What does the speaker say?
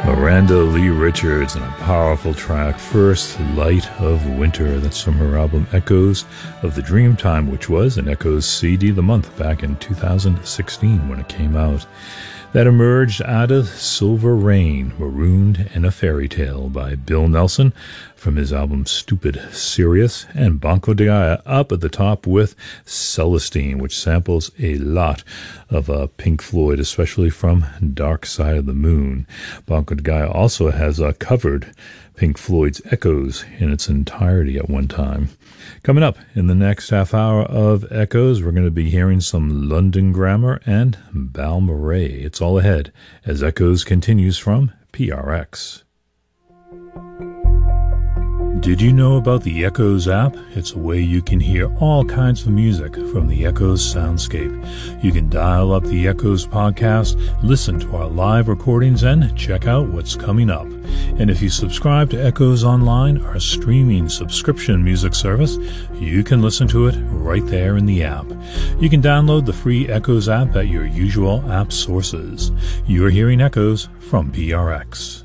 Miranda Lee Richards and a powerful track, First Light of Winter. That's from her album Echoes of the Dreamtime, which was an Echoes CD of the month back in 2016 when it came out. That emerged out of Silver Rain, Marooned in a Fairy Tale by Bill Nelson from his album Stupid Serious, and Banco de Gaia up at the top with Celestine, which samples a lot of Pink Floyd, especially from Dark Side of the Moon. Banco de Gaia also has covered Pink Floyd's Echoes in its entirety at one time. Coming up in the next half hour of Echoes, we're going to be hearing some London Grammar and Balmorhea. It's all ahead as Echoes continues from PRX. Did you know about the Echoes app? It's a way you can hear all kinds of music from the Echoes soundscape. You can dial up the Echoes podcast, listen to our live recordings, and check out what's coming up. And if you subscribe to Echoes Online, our streaming subscription music service, you can listen to it right there in the app. You can download the free Echoes app at your usual app sources. You're hearing Echoes from PRX.